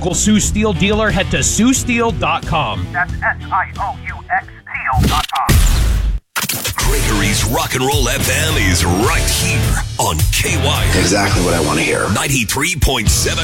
local Sioux Steel dealer, head to SiouxSteel.com. That's SIOUX Steel.com. Gregory's Rock and Roll FM is right here on KY. Exactly what I want to hear. 93.7